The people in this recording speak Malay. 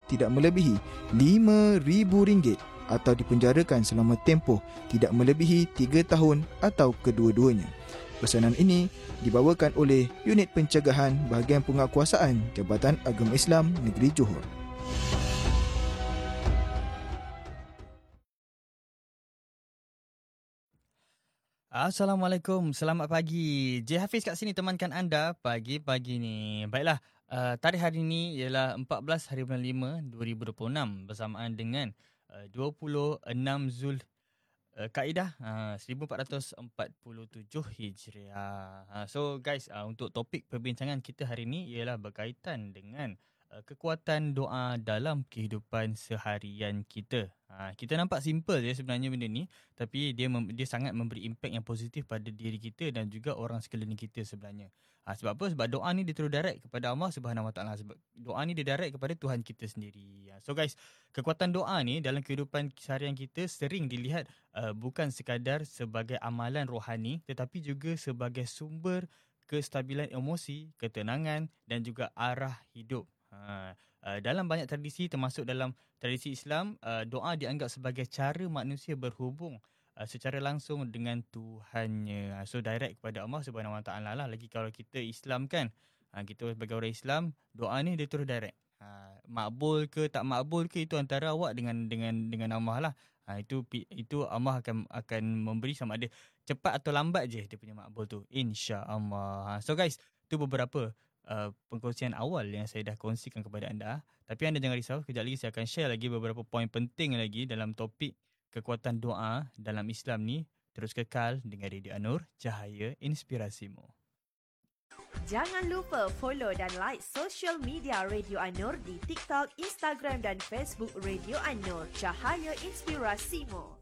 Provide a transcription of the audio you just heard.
tidak melebihi RM5,000 atau dipenjarakan selama tempoh tidak melebihi 3 tahun atau kedua-duanya. Pesanan ini dibawakan oleh Unit Pencegahan Bahagian Penguatkuasaan Jabatan Agama Islam Negeri Johor. Assalamualaikum, selamat pagi. J. Hafiz kat sini temankan anda pagi-pagi ni. Baiklah, tarikh hari ini ialah 14 hari bulan 5 2026 bersamaan dengan 26 Zul Kaidah 1447 Hijriah. So guys, untuk topik perbincangan kita hari ini ialah berkaitan dengan kekuatan doa dalam kehidupan seharian kita. Kita nampak simple je sebenarnya benda ni, tapi dia sangat memberi impak yang positif pada diri kita dan juga orang sekeliling kita sebenarnya. Sebab apa? Sebab doa ni dia terus direct kepada Allah Subhanahu Wa Taala. Sebab doa ni dia direct kepada Tuhan kita sendiri. So guys, kekuatan doa ni dalam kehidupan seharian kita sering dilihat bukan sekadar sebagai amalan rohani, tetapi juga sebagai sumber kestabilan emosi, ketenangan dan juga arah hidup. Dalam banyak tradisi termasuk dalam tradisi Islam, doa dianggap sebagai cara manusia berhubung secara langsung dengan Tuhannya. So direct kepada Allah Subhanahu Wa Taala lah. Lagi kalau kita Islam kan, kita sebagai orang Islam, doa ni dia terus direct. Makbul ke tak makbul ke itu antara awak dengan Allah lah. Itu Allah akan memberi sama ada cepat atau lambat je dia punya makbul tu, insya-Allah. So guys, tu beberapa pengkongsian awal yang saya dah kongsikan kepada anda. Tapi anda jangan risau, kejap lagi saya akan share lagi beberapa poin penting lagi dalam topik kekuatan doa dalam Islam ni. Terus kekal dengan Radio An-Nur, Cahaya Inspirasimu. Jangan lupa follow dan like social media Radio An-Nur di TikTok, Instagram dan Facebook Radio An-Nur, Cahaya Inspirasimu.